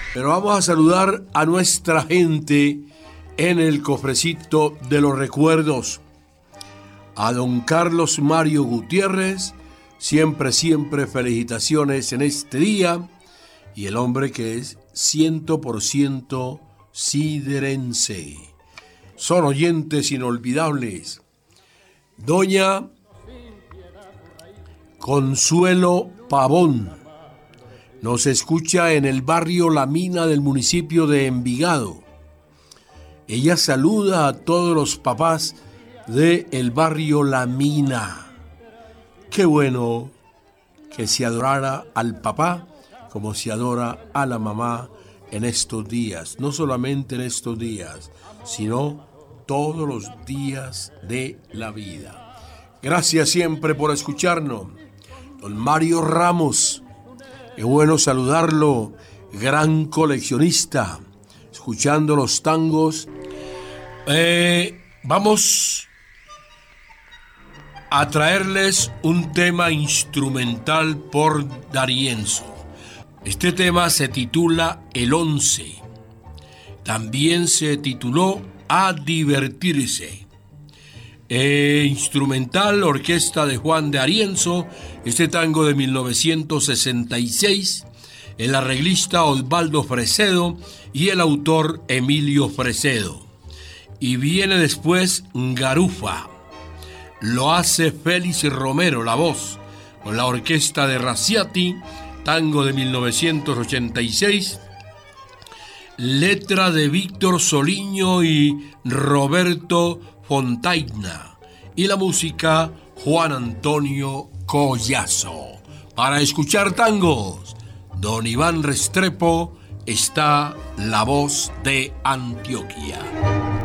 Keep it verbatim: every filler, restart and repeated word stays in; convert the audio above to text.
Pero vamos a saludar a nuestra gente en el cofrecito de los recuerdos. A don Carlos Mario Gutiérrez, siempre, siempre felicitaciones en este día. Y el hombre que es cien por ciento siderense. Son oyentes inolvidables. Doña Consuelo Pavón nos escucha en el barrio La Mina del municipio de Envigado. Ella saluda a todos los papás del barrio La Mina. Qué bueno que se adorara al papá como se adora a la mamá en estos días. No solamente en estos días, sino todos los días de la vida. Gracias siempre por escucharnos. Don Mario Ramos, qué bueno saludarlo, gran coleccionista, escuchando los tangos. Eh, vamos a traerles un tema instrumental por D'Arienzo. Este tema se titula El Once. También se tituló A Divertirse. Eh, instrumental, orquesta de Juan D'Arienzo, este tango de mil novecientos sesenta y seis, el arreglista Osvaldo Fresedo y el autor Emilio Fresedo. Y viene después Garufa, lo hace Félix Romero, la voz, con la orquesta de Raciati, tango de mil novecientos ochenta y seis, letra de Víctor Soliño y Roberto Fontaina, y la música Juan Antonio Collazo. Para escuchar tangos, don Iván Restrepo, está la voz de Antioquia.